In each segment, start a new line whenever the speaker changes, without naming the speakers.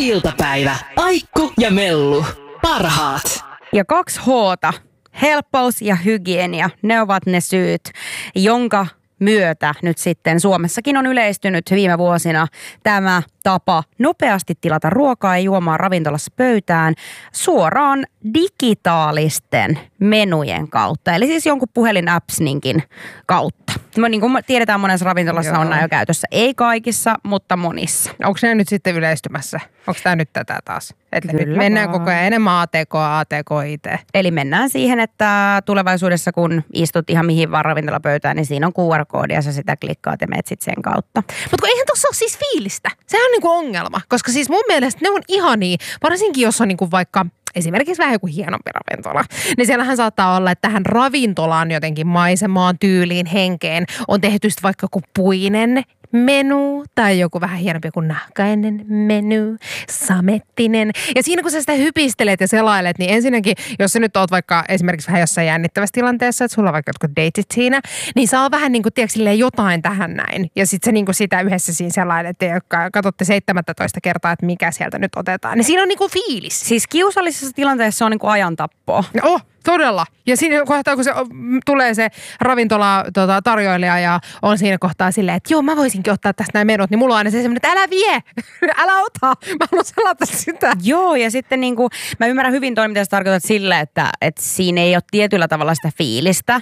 iltapäivä. Aikku ja Mellu. Parhaat.
Ja 2 H:ta. Helppous ja hygienia, ne ovat ne syyt, jonka myötä nyt sitten Suomessakin on yleistynyt viime vuosina tämä tapa nopeasti tilata ruokaa ja juomaa ravintolassa pöytään suoraan digitaalisten menujen kautta. Eli siis jonkun puhelin-appsninkin kautta. Niin kuin tiedetään, monessa ravintolassa on nämä jo käytössä. Ei kaikissa, mutta monissa.
Onko ne nyt sitten yleistymässä? Onko tämä nyt tätä taas? Että nyt mennään
vaan.
koko ajan enemmän ATK, IT.
Eli mennään siihen, että tulevaisuudessa kun istut ihan mihin vaan ravintolapöytään, niin siinä on QR-koodi ja sä sitä klikkaat ja menet sit sen kautta.
Mutta eihän tuossa ole siis fiilistä. Sehän on niinku ongelma, koska siis mun mielestä ne on ihania, varsinkin jos on niinku vaikka esimerkiksi vähän joku hienompi ravintola. Niin siellähän saattaa olla, että tähän ravintolaan jotenkin maisemaan, tyyliin, henkeen on tehty sitten vaikka joku puinen menu tai joku vähän hienompi kuin nahkainen menu, samettinen. Ja siinä kun sä sitä hypistelet ja selailet, niin ensinnäkin, jos sä nyt oot vaikka esimerkiksi vähän jossain jännittävässä tilanteessa, että sulla on vaikka jotkut deitit siinä, niin saa vähän niin kuin, tiedätkö, silleen jotain tähän näin. Ja sit sä niin kuin sitä yhdessä siinä selailet ja katsotte 17 kertaa, että mikä sieltä nyt otetaan. Niin siinä on niin kuin fiilis.
Siis kiusallisessa tilanteessa on niin kuin ajantappoa.
Todella. Ja siinä kohtaa, kun se tulee se ravintola tarjoilija ja on siinä kohtaa silleen, että joo, mä voisinkin ottaa tästä nämä menut, niin mulla on aina se semmoinen, että älä vie, älä ota, mä haluan selata sitä.
Joo, ja sitten niin kuin, mä ymmärrän hyvin toi, mitä sä tarkoitat sille, että siinä ei ole tietyllä tavalla sitä fiilistä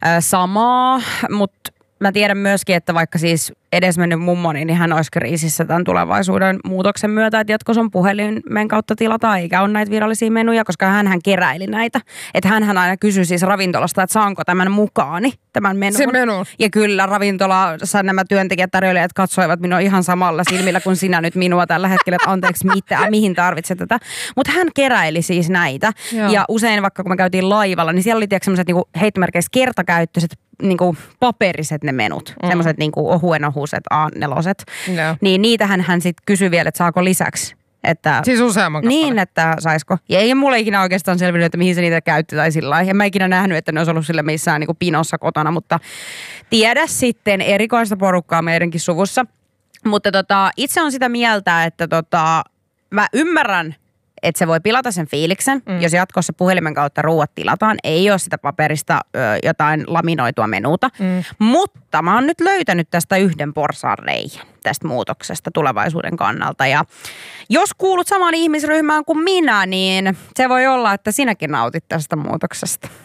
samaa, mutta mä tiedän myöskin, että vaikka siis edesmennyt mummoni, niin hän olisi kriisissä tämän tulevaisuuden muutoksen myötä, että jatkossa on puhelimen kautta tilata, eikä ole näitä virallisia menuja, koska hän keräili näitä. Että hän aina kysyi siis ravintolasta, että saanko tämän mukaani, tämän menun.
Se menu.
Ja kyllä ravintolassa nämä työntekijät tarjoilijat katsoivat minua ihan samalla silmillä kuin sinä nyt minua tällä hetkellä, että anteeksi mitä, mihin tarvitset tätä. Mutta hän keräili siis näitä. Joo. Ja usein vaikka kun me käytiin laivalla, niin siellä oli sellaiset niinku heittomerkeissä kertakäyttöiset niinku paperiset ne menut. Semmoiset niinku ohuset A4.
No.
Niin niitähän hän sitten kysyi vielä, että saako lisäksi. Että,
siis useamman kappaleen.
Niin, että saisiko. Ja ei mulle ikinä oikeastaan selvinnyt, että mihin se niitä käytti tai sillä lailla. En mä ikinä nähnyt, että ne olisi ollut sille missään niinku pinossa kotona, mutta tiedä sitten erikoista porukkaa meidänkin suvussa. Mutta itse on sitä mieltä, että mä ymmärrän, että se voi pilata sen fiiliksen, jos jatkossa puhelimen kautta ruuat tilataan. Ei ole sitä paperista jotain laminoitua menuta. Mutta mä oon nyt löytänyt tästä yhden porsaanreiän tästä muutoksesta tulevaisuuden kannalta. Ja jos kuulut samaan ihmisryhmään kuin minä, niin se voi olla, että sinäkin nautit tästä muutoksesta.